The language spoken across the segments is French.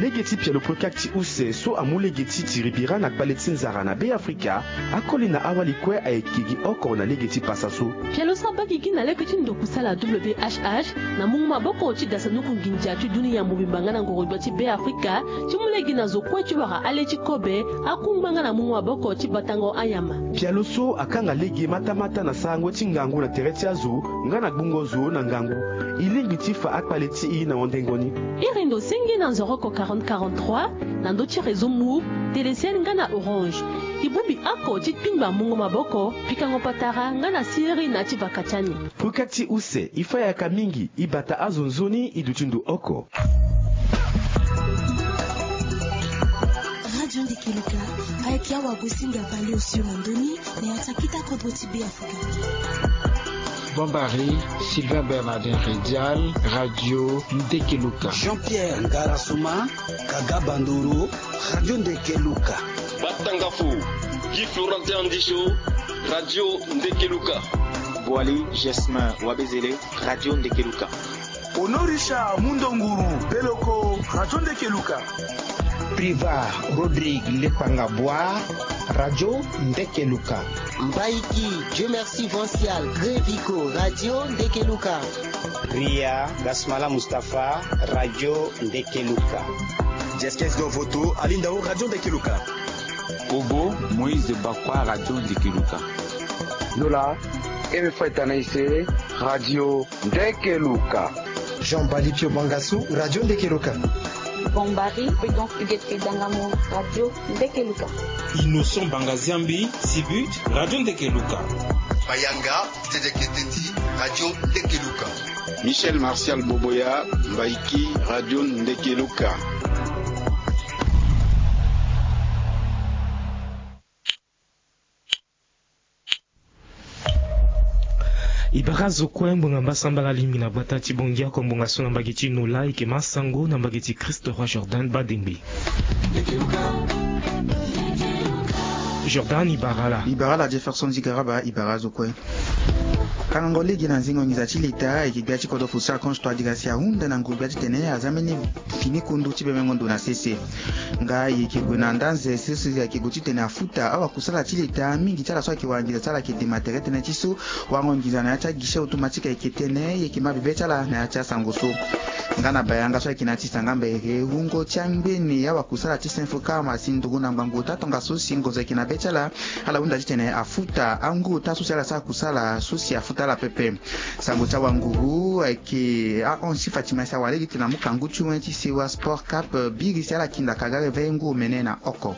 legeti pia lopokakti use so amu legeti tiripira na kpaleti nzara na be Afrika akoli na awali kwe aekigi oko na legeti pasaso pia lo sabaki kina leketi ndokusala WHH na mungu maboko ochi dasanuku nginja tu dunia mubimba ngana ngorobati be Afrika chimulegi na zokwe chibara alechi kobe akumbanga na mungu maboko ochi batango ayama pia loso akanga legi mata na sangwe tingangu na tereti azu ngana gbungozo na ngangu ilingi tifa akpaleti na ondengoni irindo sengi na nzoroko 4043 na ndochi rezo mu telesiani ngana orange ibubi ako chipimba mungu maboko pikango patara ngana siri na chivakachani pukati use ifaya kamingi ibata azonzoni idutundu oko Radio Ndekeluka aikia wabusinga pale usio mandoni na yatakita kodwoti be Afrika Bombari, Sylvain Bernardin Ridial, Radio Ndekeluka. Jean-Pierre Ngarasuma, Kaga Banduru, Radio Ndekeluka. Batangafu, Guy Florentin Andisho, Radio Ndekeluka. Boali, Jesmin Wabezele, Radio Ndekeluka. Honorisha Mundonguru, Beloko, Radio Ndekeluka. Priva Rodrigue Lepangabwa, Radio Ndekeluka. Mbaiki, Dieu merci Vincial, Grévico, Radio Ndekeluka. Ria Gasmala Mustafa, Radio Ndekeluka. Jeskes Dovoto, Alindao, Radio Ndekeluka. Obo, Moïse Bakwa, Radio Ndekeluka. Lola, Emfetanaise, Radio Ndekeluka. Jean Balipio Bangassou, Radio Ndekeluka. Bombari, Pédon Fuguetri Dangamo, Radio Ndekeluka. Innocent Bangaziambi, Sibut, Radio Ndekeluka. Bayanga, Tedeketeti, Radio Ndekeluka. Michel Martial Boboya, Mbaiki, Radio Ndekeluka. Ibarazo kwembo ngamba sambala limbi na batati bongia kombonga sona mbagiti nola ike masango na mbagiti Christ Roi Jordan Badembe. Jordan Ibarala Jefferson Zigaraba Ibarazo kwe. Kangole gina nzingo ngizati leta ikigachi kodo fusa konstwa digasi hunda na ngubiati tene azameni fini kundu chibe mengondo na sese nga yikiguna ndanze sese yakiguti tene afuta awa kusala chileta mingi chala swa kiwangiza chala kidimaterete na chisu wangongiza na yacha gisha automatika ikitene yekima bibechala na yacha sangoso ngana bayanga swa kinati sangambe hungo chambeni awa kusala chisenfu kama sindugu na mbangu tatonga sosi ngoza kina bechala ala hunda chitene afuta angu tasu chala sa kusala sosi afuta la pepe sango cha wanguru eke a onsi Fatima sa wale gitina mukangu chuwenchi siwa sport cap bigi sala kinda kagare vengu menena oko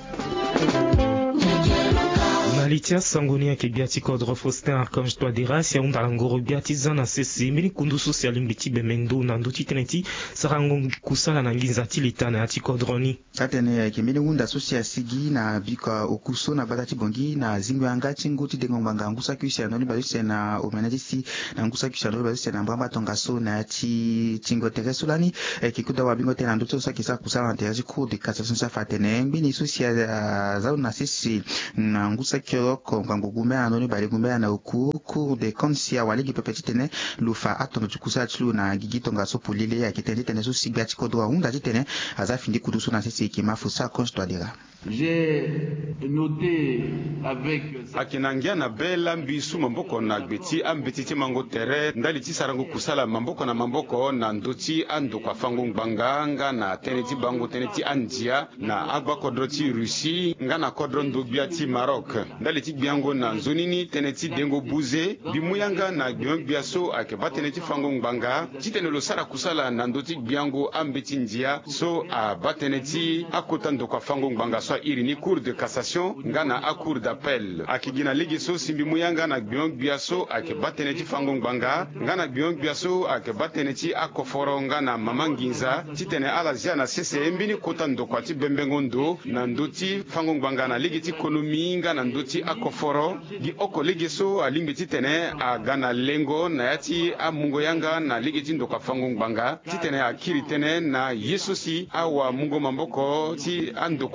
Malitia sangoni ya kebiati kodro Faustin Archange Toadera unda langoro biati zana sesi mini kundu social mbiti bemendo na nduti teneti sarango kusala na nginzati litana ati kodroni satene kemene unda social sigi na bika okuso na batati bongi na zingo angati nguti dengombanga ngusa kyusha no libalise na omenajisi na ngusa kyusha no libalise na mbamba tongaso na ati chingo teresulani kikuda wabingo tena nduto sakisa kusala na teraji cour de cassation sa fatene mbini social za na sesi na ngusa ko ngangugumbe anoni bali gumbe na cour de consia wali gipepetene lufa atono tukusa tlu na gigito ngaso polile ya kitende tene so sigati ko doa unda tene azafindi kudusu na sisi kimafu sa Toadera. J'ai noté avec akinangia na bela mbisu mamboko na gbeti ambetiti mango tere ndali ti sarango kusala mamboko na mamboko na ndoti ando kwa fango ngbanganga na teneti bango teneti andia na agba kodroti Russie ngana kodrondo biati Maroc ndali ti biango na nzonini teneti dengo buze bimuyanga na biaso akeba teneti fango ngbanga titene lo sara kusala na ndoti biango ambeti ndia so a bateneti akota ndo kwa fango ngbanga so irini cour de cassation ngana a cour d'appel akigina ligi so simbi muyanga na biaso akeba teneti fango ngbanga ngana biaso akeba teneti akoforo ngana mamanginza titene alazia na sese mbini kota ndo kwa ti bembengondo na ndoti fango ngbanga na ligi ti ekonomi ngana ndoti akoforo gi oko ligi so alimbi titene agana lengo na yati amungo yanga na ligi ti ndo kwa fango ngbanga titene akiri tene na yesosi awa mungo mamboko ti ando kwa so kana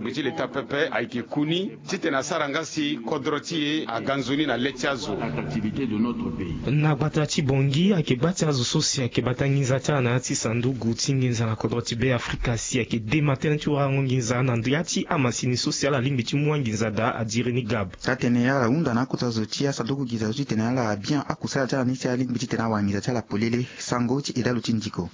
gbeti leta pepe aike kuni tite na saranga si kodroti a ganzoni na letiazo l'activité de notre pays. Na bata chibongi ake bata azo sosi ake bata nginza ta na ati sandugu tinginza na kodroti be Afrika si ake dematena chura nginza na ndiati amasini social alimbi chimwa nginza da adireni gab. Satene ya la unda na kuta zotia sandugu giza zotia tena la bien akusala ta nisi alimbi tena wa nginza ta la polele sango ti idalu tindiko.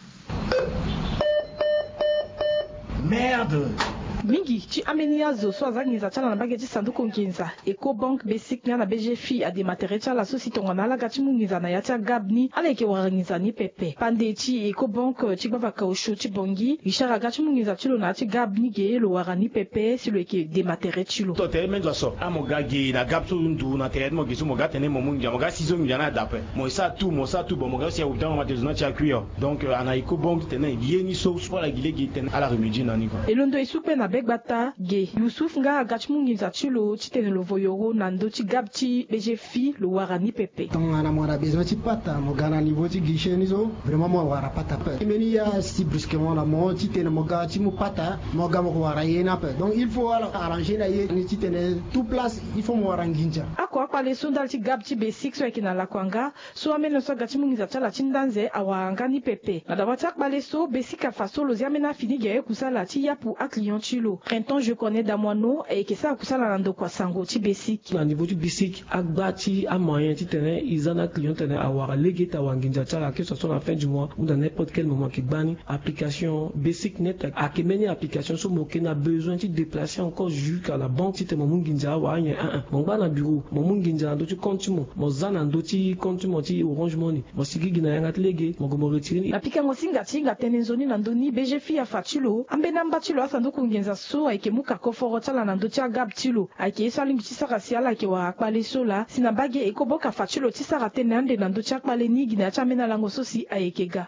Merde! Mingi ci amenia zo so azangiza tala na bageti sanduku nginza Ecobank Basic na BGFI adematere tala so sitongana la gati mungiza na yatia gabni aleke warangiza ni pepe pande ci Ecobank ci bava kausho ci bongi ishara gati mungiza tilo na ci gabni ge lo warani pepe silo eke dematere tilo to te menzo so amogagi na gapso ndu na te mo gisu mo gatene mo mungia mo gasi zo ngia na dape mo sa tu bon mo gasi ya ubdan ma te zona ci akuyo donc ana Ecobank tene yeni so sport la gilegi tene ala remedi na niko elondo isupe na Begbata ge Yusuf nga gachmungi za chilo chitene lo voyoro nando chi gabchi BGFI lo warani pepe tongana mora besoin ti pata mo gana niveau ti guichet zo vraiment mo wara pata pe meni ya si brusquement la mo chitene mo ga ti mo pata mo ga mo wara yena pe donc il faut arranger la yeni chitene tout place il faut mo wara nginja akwa pale sundal ti gabchi basic so ekina la kwanga so ameno so gachmungi za chala chindanze awanga ni pepe na dawatak pale so basic afaso lo ziamena fini ge kusala ti yapu a client chilo printemps je connais Damono et que ça kusala nando kwa sango ti basic na niveau du basic agbati a moyen ti tene izana client tene awara legeta wanginja chala que ce soit la fin du mois ou dans n'importe quel moment qui bani application basic net a que meni application so mo na besoin de déplacer encore jusqu'à la banque ti tene munginja wa anye mon ba na bureau mon munginja ndo ti compte mo zana ndo ti compte mo ti Orange Money mo sigigi na yanga lege mo go mo retirer application singa tinga tene nzoni na ndoni BGFI ya fatilo ambena mbatilo asanduku ngenza so aike muka koforo tala na ndoti agab tilo aike esali mtisaka siala ke wa akpale sola sinabage ekoboka fatilo tisaka tene ande na ndoti akpale nigi na chamena lango sosi aekega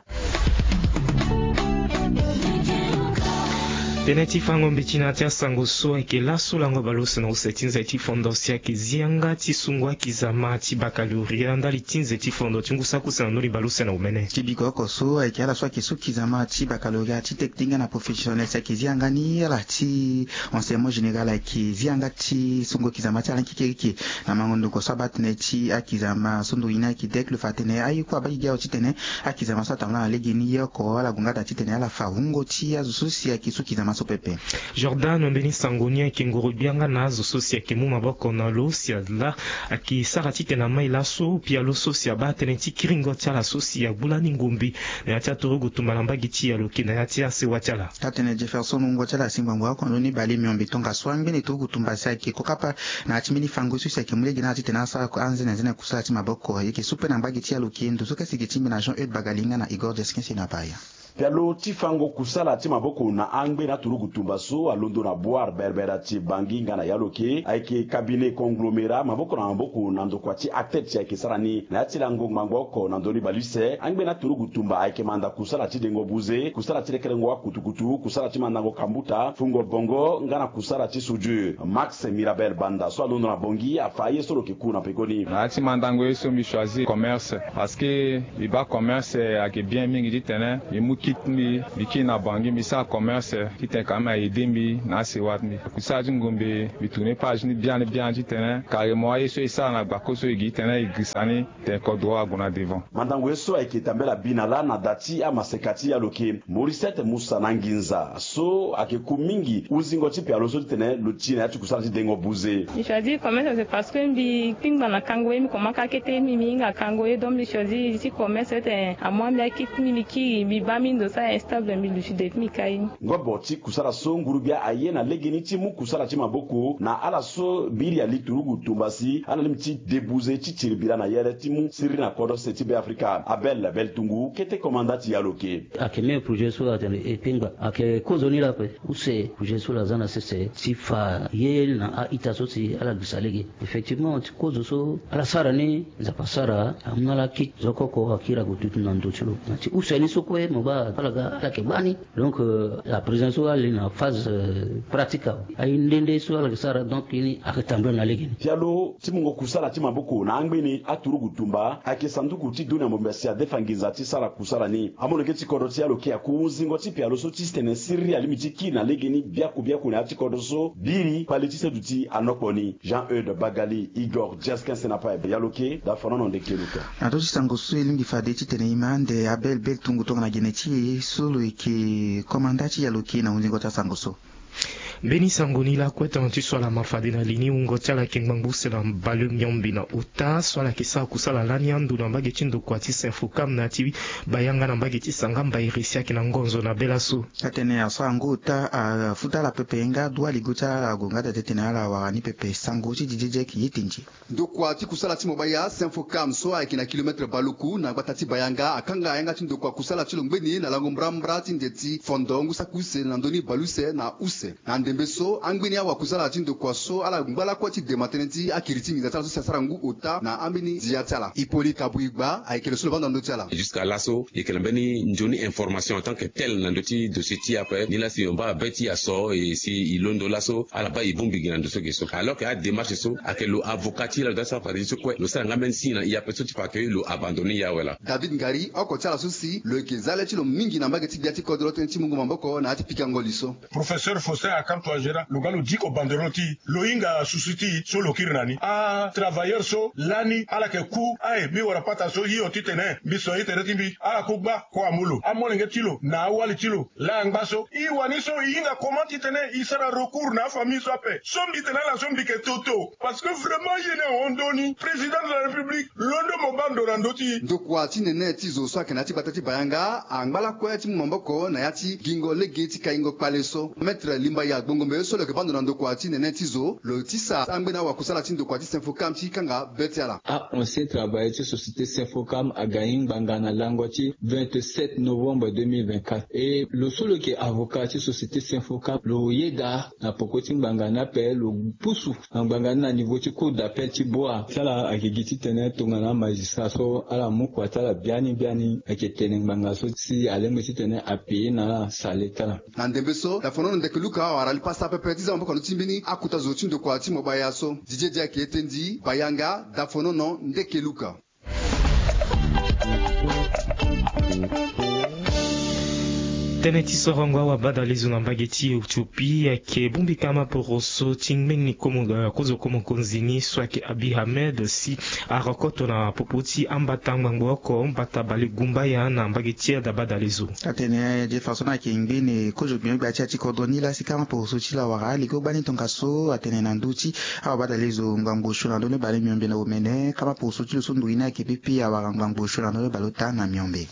Teneti fango mbichina tia sango so eke la solango balose na usetinza eti fondo siake zianga ti sungwa kizama ti bakaluria ndali tinze ti fondo tingusa kusa noli balose na umene kibiko koso eke ala so ake su kizama ti bakaluria ti tektinga na professionnel siake zianga ni ala ti enseignement général ake zianga ti sungo kizama ti ala kikeriki na mangondo ko sabatne ti akizama sundu ina ki dek le fatene ayi ko abayi gao ti tene akizama sa tamla legi ni ko ala gungada ti tene ala farungo ti azususi ake su kizama so pepe Jordan mbeni sangonia kengoro bianga na zo sosia kemu maboko na lo sia la aki sarati tena mai la so pia lo sosia ba teneti kiringo tia la sosia bulani ngumbi na tia torogo tumalamba giti ya loki na tia se watala tatene Jefferson ngo tia la singwa ko ni bali miombi tonga swambi ni togo tumbasa ki kokapa na chimini fango sosia kemule gina tena sa ko anze na zina kusati maboko yake super na mbagi tia loki ndo soka sigitimbi na Jean-Eudes Bagalinga na Igor Deskin na paya Pialo tifango kusala ti maboko na angbe na turugu tumbaso alondo na boire berbera ti banginga na yaloke aike cabinet conglomérat maboko na ndokwa ti acteur ti aike sarani na ti lango mangoko na ndoni baluse angbe na turugu tumba aike manda kusala ti dengo buze kusala ti lekerengo wa kutukutu kusala ti mandango kambuta fungo bongo ngana kusala ti suju Max Mirabel Banda so alondo na bongi afaye solo ke kuna pekoni na ti mandango eso mi choisir commerce parce que liba commerce aike bien mingi di tene kitmi bikina bangi misa commerce kiten kama edemi na sewatmi kusaji ngombe bitune page ni bien jitene carrément yeso isa na bakoso igitene igrisani ten kodro aguna devant mandango yeso aikitambela binala na dati ama sekati ya loke Morisette Musa Nanginza so akeku mingi uzingo ti pia loso tene lutina ya kusala ti dengo buze je choisis commerce c'est parce que mbi pingba na kangoe mi komaka kete mi minga kangoe donc je choisis ici commerce c'est à moi mi kitmi ki mi ba mi ndo sa instable mi lucidet mi kai ngobo ti kusala so ngurubia aye na legeni ti mu kusala ti maboko na ala so biri ya liturugu tumbasi ala limti debuze ti tiribira na yere ti mu siri na kodo seti be Afrika Abel Beltungu kete commandant ya loke akeme projet so la tele epinga ake kozoni la pe use projet so la zana sese ti fa ye na a itaso ti ala bisalege effectivement ti kozo so ala sara ni za pasara amna la ki zokoko akira gututu na ndochilo na ti use ni so ko mo ba alaga ala ke bani donc la présence ali na phase pratique ay ndende so ala sara donc ini akatambla na legi pialo timungo kusala timaboko na angbeni aturu gutumba ake sanduku ti duna mombesi adefangiza ti sala kusala ni amono ke ti kodoti alo ke akuzingo ti pialo so ti stene siri alimiti ki na legi ni biaku na ti kodoso biri paleti seduti anokoni Jean-Eudes Bagali Igor Jeskin senapa yaloke da fonono de keluka ado sango so elingi fade ti tene imande abel bel tungu to na geneti solo ke komandati yaloke na unzingo ta sango so Beni sangoni la kweta nti swala mafade na lini ungo tala kengbanguse na balu myombi na uta swala kisa kusala lani andu na mbage chindo kwa ti senfukam na ti bayanga na mbage ti sangamba irisia kina ngonzo na belasu atene ya sango uta futa la pepe nga dua ligota agonga da tetene ala warani pepe sango ti dijije ki yitinji ndo kwa ti kusala ti mobaya senfukam so ay kina kilometre baluku na batati bayanga akanga yanga ti ndo kwa kusala ti longbeni na lango mbrambra ti ndeti fondongu sakuse na ndoni baluse na use na ndembeso angwini awa kusala tindo kwa so ala ngbala kwa ti de maternity akiriti ngi zatala so sarangu ota na ambini diatala Hippolyte Kabuigba aikele so banda ndotala jusqu'à l'asso yekele mbeni njoni information en tant que tel na ndoti dossier ti après ni la si on va beti aso et si ilondo lasso ala ba ibumbi gina ndo so keso alors que a démarche so akelo avocat ti la dasa fa di so kwe lo sara ngamen si na ya peso ti pa ke lo abandonner ya wela David Ngari oko tala so si le kezale ti lo mingi na mbage ti biati kodro ti mungu mamboko na ti pikangoliso professeur Faustin Akamtoagera lugalo diko banderoti loinga susiti so lokirinani a travailleur so lani ala ke ku ai mi wara pata so hiyo titene biso itere timbi ala kugba ko amulo amolenge tilo na wali tilo la ngbaso I wani so inga comment titene isara recours na famille so ape sombi tena la sombi ke toto parce que vraiment yene ondoni président de la république londo mobando randoti ndokwa tinene tizo so akenati batati bayanga angbala kwa ti momboko na yati gingo legeti kaingo paleso maître limba ya gbongombe so le bando na ndokwa tinene tizo le tisa angbe na wakusala ti ndokwa ti Senfocam ti kanga betiala on s'est travaillé sur société Senfocam à Gaïngbanga na langoti 27 novembre 2024 et le solo qui est avocat ti société Senfocam lo yeda na pokoti ngbanga na pe lo pusu ngbanga na niveau ti cour d'appel ti boa sala akigiti tene tonga na magistrat so ala mukwa tala biani aketene ngbanga so si alembe ti tene api na saletala na ndembeso la fonono ndekeluka warali pasa pepe tiza mboko timbini akuta zo tindo kwa timo bayaso DJ Jack etendi bayanga da fonono ndekeluka tene ti sorongo wa badalizo na mbageti Ethiopia ke bumbi kama poroso tingmeni komo kozo komo konzini swake Abiy Ahmed si arakoto na popoti ambatanga ngoko mbata bali gumba ya na mbageti da badalizo atene de façon na kingine kozo bien ba ti kodoni la si kama poroso ti la wara liko bani tongaso atene na nduti awa badalizo ngangosho na ndone bali myombe na omene kama poroso ti so nduina ke pipi ya wara ngangosho na ndone balota na myombe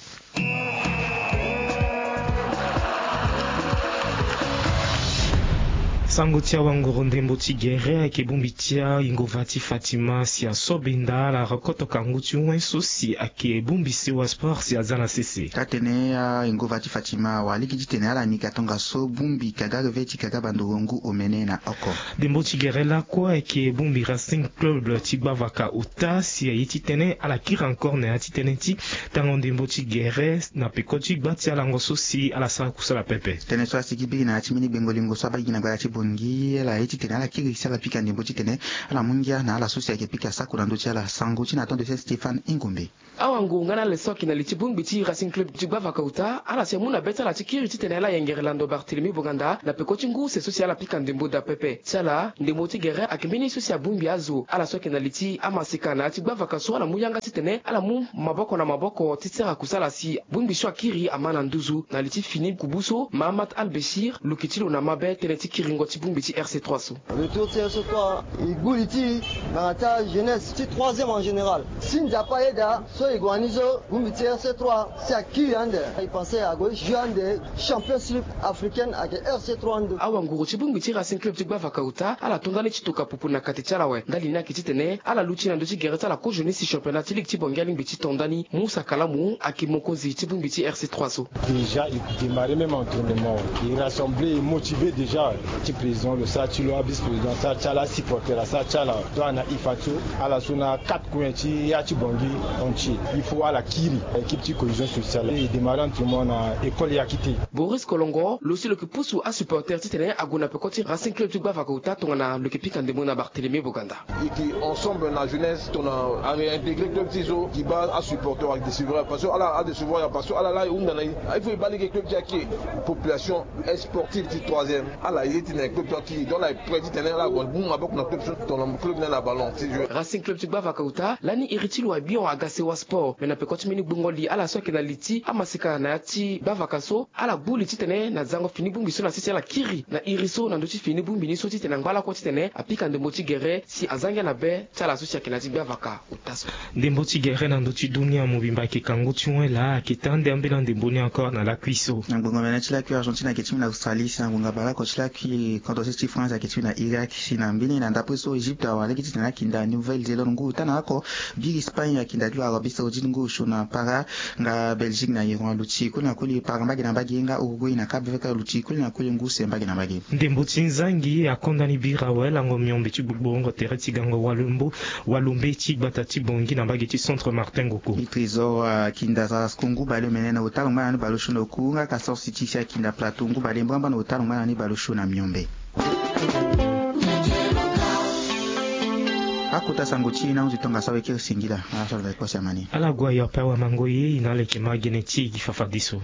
sangotia wangoro ndembo ti gere ke bumbitia ingovati Fatima si asobenda la rakoto kanguti wenso si ake bumbisi wa sport si azana sese tatene ya ingovati Fatima wa ligi tene ala nika tonga so bumbi kaga veti kaga bandongu omene na oko ndembo ti gere la kwa ke bumbi Racing Club ti bavaka uta si ayiti tene ala kira encore na ati tene ti tango ndembo ti gere na pekoti gbati ala ngoso si ala sa kusala pepe tene so asikibi na ati mini bengolingo so abagi na gwala ti ngi la eti tene ala kiri sala pika ndembo ti tene ala mungia na ala sosi ake pika sakura ndo ti ala sango ti na ton de Stéphane Ingombe awa ngunga na le soki na liti bungbi ti Racing Club ti gbava kauta ala se muna beta la ti kiri ti tene ala yengere lando Barthélemy Boganda na peko ti ngu se sosi ala pika ndembo da pepe ti ala ndembo ti gere ake mbeni sosi abungbi azo ala soki na liti amasika na ti gbava kaso ala muyanga ti tene ala mu maboko na maboko ti tsara kusala si bungbi so akiri amana nduzu na liti Philippe Kubuso Mahamat Al-Beshir lukitilo na mabe tene ti kiringo ti bungbi ti RC3 so le tour ti RC3 iguliti bangata jeunesse ti 3e en général sinja pa eda so iguanizo bungbi ti RC3 si akiri ande il pensait à gauche jouer championship africaine avec RC3 ande awa nguru ti bungbi ti Racing Club ti gbava kauta ala tongani ti toka pupu na kati ti ala we ndali na kiti tene ala luti na ndo ti gere ti ala ko jeunesse championnat ti ligue ti bongali ngbi ti tondani Moussa Kalamu aki mokonzi ti bungbi ti RC3 so déjà il démarrait même entraînement il rassemblait motivé déjà tu président le Satilo vice président Sachala supporter la Sachala doana Ifato ala sona 4 cointi ya Chibongi onchi il faut à la Kiri équipe de cohésion sociale et démarrant tout le monde à école Yakiti. Boris Kolongo aussi le que pousse à supporter titane aguna pekoti Racing Club Tugba Vakauta tongana le kepi kandemona Barthélémy Boganda. Et qui ensemble na jeunesse on a réintégré club Tizo qui va à supporter avec des suiveurs parce que à des suiveurs parce que là il faut balayer club qui population sportive du 3e à la yétine club qui dans la président là bon avec notre club na ballon Racing Club Tugba Vakauta lani iriti lo bion agase wa sport mais na pekoti mini bungoli ala so ke na liti amasika na ti bavakaso ala buli titene na zango fini bungiso na sisi ala kiri na iriso na ndoti fini bumbini so titene ngala ko titene apika ndemoti gere si azanga na be tala so na ti bavaka utaso ndemoti gere na ndoti dunia mobimba ke kango tuela kitande ambela ndemboni encore na la cuiso ngonga mena tila ki Argentina ke na Australie sa ngonga bala ko tila ki quand on se France ke na Irak sina mbili na ndapo so Egypte wale ke na kinda Nouvelle-Zélande ngu tana ko big Espagne ya kinda lu Arabie Saoudite ngu shona para nga Belgique na Iran luti kuna kuli paramba na bagenga Uruguay na Cape Verde luti kuli na kuli ngu semba na bagi ndemboti nzangi akonda ni bira wela ngomyombe ti bubongo tereti gango walumbe ti batati bongi na bagi ti centre Martin Goko i trésor kinda za skungu bale menena utalunga na balushu no kunga ka South City sia kinda plateau ngu bale mbamba na utalunga na balushu na myombe akuta sanguchi na uzitonga sawe kiri singila asal vai kosa mani ala gwa ya pawa mangoye inale ke magnetique fafadiso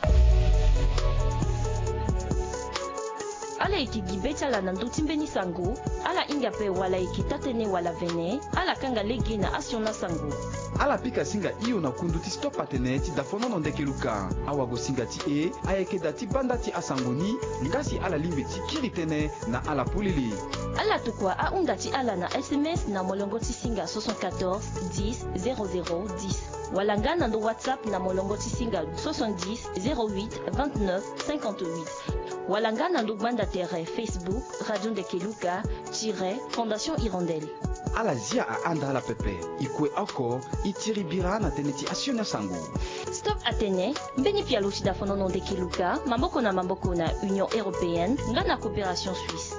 ala ikigibeta la nanduti mbeni sango ala ingape wala ikitatene wala vene ala kanga legi na asiona sango ala pika singa iyo na kunduti stop patene ti dafono no ndekeluka awago singa ti e ayekeda ti banda ti asangoni ngasi ala limbe ti kiritene na ala pulili ala tukwa a unda ti ala na SMS na molongo ti singa 74 10 00 10 walanga na ndo WhatsApp na molongo ti singa 70 08 29 58 walanga na ndo banda tere Facebook Radio Ndekeluka Fondation Hirondelle ala zia a anda ala pepe ikwe oko itiribira na teneti asiona sango Stop Atene mbeni pia luchi da fonono Ndekeluka mamboko na Union Européenne ngana coopération suisse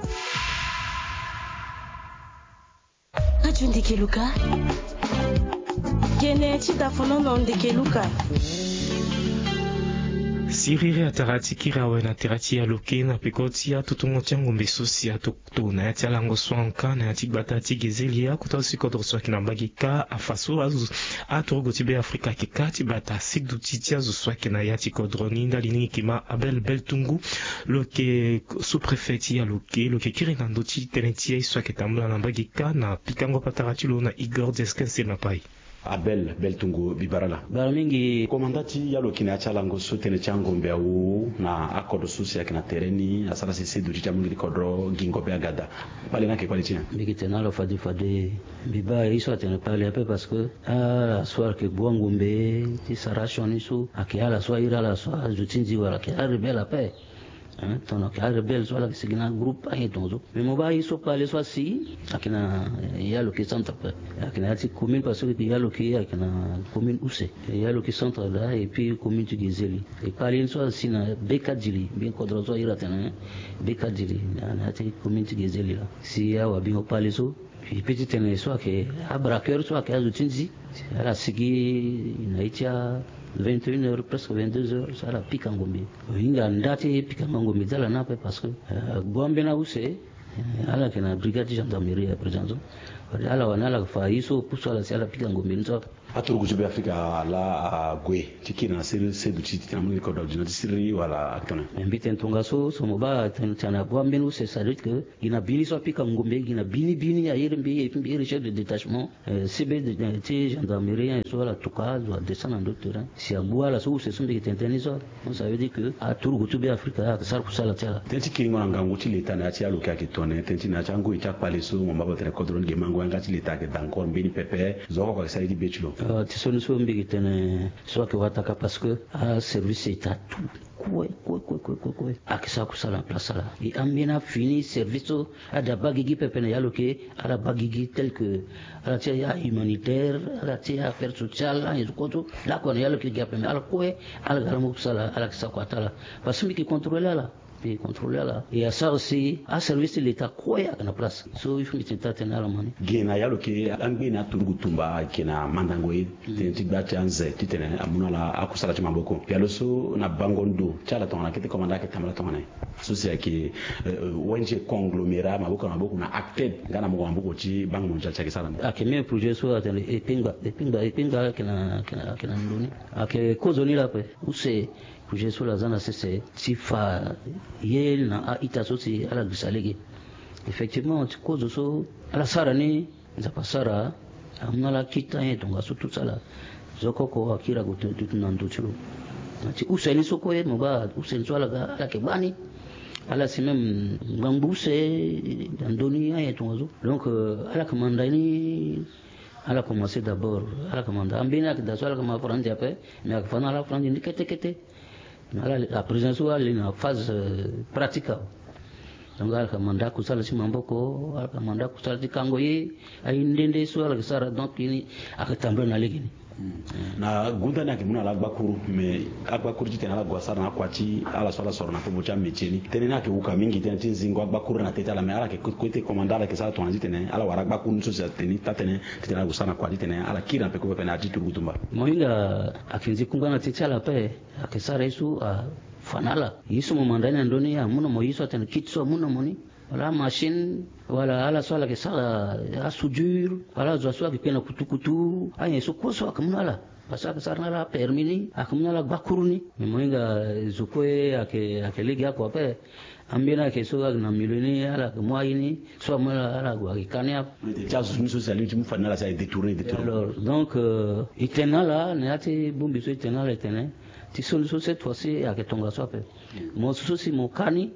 Radio Ndekeluka Kene chita fonono Ndekeluka sirire atarati kirawe na terati ya loke na pekoti ya tutungo tiango mbesosi ya tokto na yati alango swanka na yati batati gezeli ya kuta usikodro swaki na mbagika afaso azu atorogo tibe Afrika kekati bata sigdu titi azu swaki na yati kodroni nda liningi kima Abel Beltungu loke sous-préfet ya loke kiri na ndoti teneti ya swaki tambula na mbagika na pikango patarati lo na Igor Deskense na pai Abel Beltungu bibarala baramingi komandati yalo kina chalango sutene chango mbeu na akodo susi yakina tereni asala sisi dujita mungi kodro gingo be agada pale nake kwali china bigitena lo fadi biba iso atene pale ape parce que la soir que boangombe ti sarashoni su akiala soir ira la soir jutinzi wala ki rebel ape tono ki rebel so la sigina groupe ay tonzo mais mo ba iso pale so si akina yalo ki centre akina ati commune parce que yalo ki akina commune use yalo ki centre là et puis commune tu gizeli et pale so si na bekadili bien kodro so ira tena bekadili na ati commune tu gizeli là si ya wa bien pale so puis petit tene so ke abraqueur so ke azutinzi ala sigi inaitia 21h presque 22h ça la pique en gombe inga ndati pique en gombe dala na parce que gombe na use ala kena brigade gendarmerie à présent ala wanala fa iso puso ala sala pique en gombe nzo aturu gujube Afrika la gwe tikina siri sedu titi na mungi kodo dina siri wala akana mbite ntonga so moba tana gombe no c'est ça dire que ina bini so pique en gombe ina bini ya yirmbi chef de détachement CB de gendarmerie so la tuka do descendre dans terrain si abua la so c'est son de tenteni so on ça veut dire que aturu gujube Afrika sar kusala tela tenti kiringo na ngangu ti leta na ati aluka ke tone tenti na changu ita pale so mamba botre kodron ge mango ngati leta ke dankor mbini pepe zoko kwa saidi bechulo tisoni so mbigi tene so ke wataka parce que a service état tout quoi akisa kusala place là et amena fini service ada bagigi pepene yaloke ala bagigi tel que ala tia humanitaire ala tia affaire sociale et tout la kon yaloke gapeme ala quoi ala garamu kusala ala kisa kwatala parce que qui contrôler là puis contrôler là et à ça aussi à service de l'état quoi à la place so il faut mettre tena la mani gena yalo ke angbe na turugu tumba kena mandangoy tenti bacha anze titene amuna la akusala chama boko yalo so na bangondo chala tona kete komanda ke tamala tona so c'est que ONG conglomérat maboko na acted ngana mo maboko chi bango monja cha kesala akeme projet so atene epinga kena ndoni ake kozoni la pe use projet so la zana c'est tifa yel na ita so si ala gisalege effectivement cause so ala sarani zapasara amna la kita donc so tout ça là zokoko akira go tout nando chulo ti useni so ko mo ba useni so ala ke bani ala si même ngambuse ndoni ay tonzo donc ala commanda ni ala commencer d'abord ala commanda ambina que da so ala ma prendre après mais ak fana ala prendre ni kete ala la présence ou ala phase pratique donc ala commanda ko sala si mamboko ala commanda ko sala ti kango yi ay ndende so ala sara donc ni ak tambe na legini na gunda na kimuna la bakuru me akbakuru tena la gwasara na kwati ala swala soro na pobo cha mecheni tena na ke uka mingi tena tinzingo akbakuru na teta la me ala ke kote komandala ke sala tonzi tena ala wara bakuru nso sa tena tatene tena gusana kwati tena ala kira pe ko pe na titu gutumba moinga akinzi kungana teta la pe akesara isu a fanala yisu mo mandani ndoni ya muno mo yisu tena kitso muno moni wala machine wala ala swala ke sala a soudure wala zo swala ke na kutukutu anya so ko so akamuna la pasa ka sarna la permini akamuna la bakuruni moinga zokoe ake legi yako ape ambina ke so na miloni ala ke moyini so mala ala go akania jazu ni socialiste mu fanala ça détourné alors donc itena la ne ati bumbi so itena la itena ti solution cette fois-ci ake tonga so ape mo so si mo kani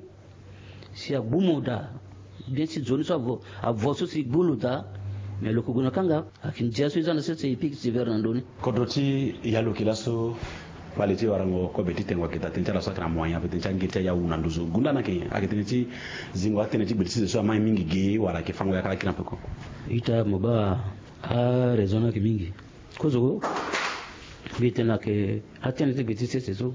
si a bumoda bien si zone so a voso si buluda mais le kuguna kanga akin jaso izana sese ipik si verandoni kodoti yalo kilaso paleti warango ko beti tengwa kita tencha so kana moya beti ngita ya una nduzo gunda na ke akiteneti zingo akiteneti beti so mai mingi ge wala ke fango ya kala kina peko ita moba a raisonna ke mingi kozo bitena ke ateneti beti sese so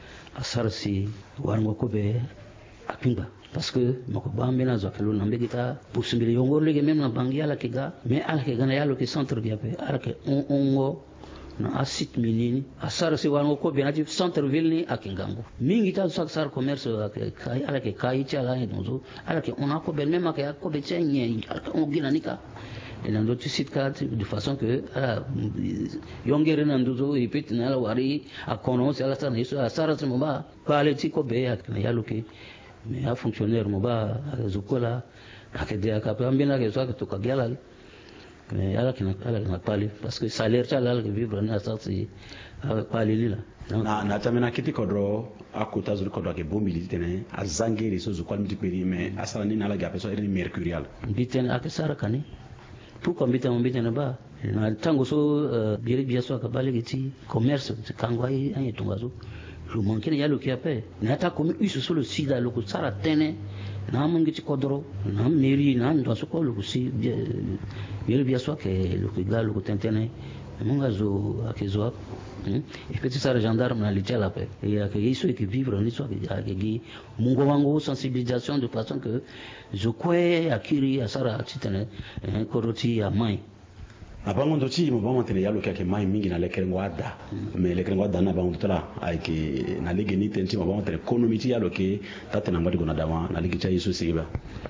asarsi warango ko be apinga parce que mako bambe na zakelo na mbegita possible yongo lege même na bangi ala kega mais ala kega na yalo ke centre dia pe ala ke ongo na asit minini asara se wango ko be na centre ville ni akingango mingi ta sar commerce ala ke kai chala ni donzo ala ke on a ko be même ke ko be tsenye on gina nika et dans d'autres sites de façon que yongere na nduzo ipiti na ala wari akono se ala sana iso asara se moba pale ti ko be akina yalo ke mais a fonctionnaire mo ba zukola akadia kapambina ke soka to kagala mais ala kina pali parce que salaire ta la vivre na sasi pali lila na tamena kiti kodro akuta zuri kodro ke bombi litene azangere so zukola mitiperi mais asala ni nala gape so eri mercurial bitene akesara kani tout comme bitene ba na tango so biri biaso akabale giti commerce kangwa yi anye tungazo le manque ya lo kiape na ta comme isu sur le sida lo kusara tene na mungi ci kodro na mairie na ndo so ko lo kusi biri biaso ke lo kigalo ko tentene munga zo akezo et petit ça gendarme na lichala pe et que isu que vivre ni so ke gi mungo wango sensibilisation de façon que je crois akiri asara titene koroti ya mai abango ndoti mo ba mantene yalo kake mai mingi na lekerengo ada me lekerengo ada na bango tala aike na lege ni tenti mo ba mantene economity yalo ke tatena ngadi gona dama na lege cha yesu siba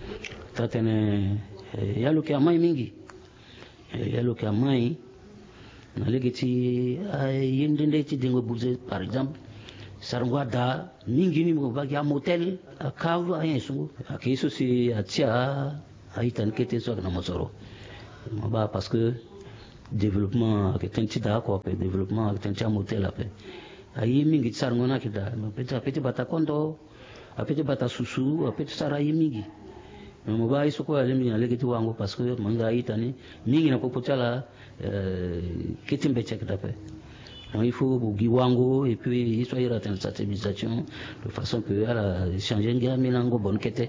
tatene yalo ke mai mingi yalo ke mai na lege ti yendende ti dingo buze par exemple sarngwa da mingi ni mo ba ya motel akavu ayesu akeso si atia aitan kete so na mosoro mo ba parce que développement que tenti da ko pe développement que tenti motel ape ayi mingi sarngona kida peti bata kondo apeti bata susu apeti sara yi mingi mo ba iso ko ale mingi alege ti wango parce que manga itani mingi na popotala ketimbe check d'ape donc il faut bugi wango et puis il soit ira ten sensibilisation de façon que ala changer ngia milango bonne kete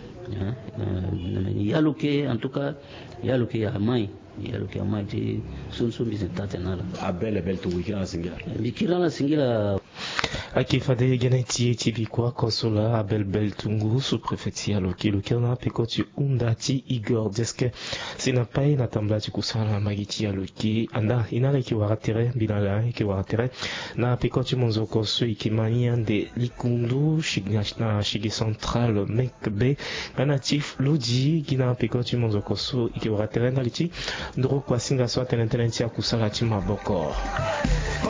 yaloke en tout cas yaloke ya mai yaloke ya mai ti sunsu bizitate nala abele bel to wikira singila bikira la singila akifade geneti tibikwa konsola abel tungu sous-préfet ya loki lokana pekoti undati Igor Deske sinapai na tamblati kusala magiti ya loki anda inale ki waratere binala ki waratere na pekoti monzoko so ikimania de likundu shigna shigi central mekbe natif lodi gina pekoti monzoko so iki waratere ndaliti ndoro kwa singa so tenentenentia kusala ti maboko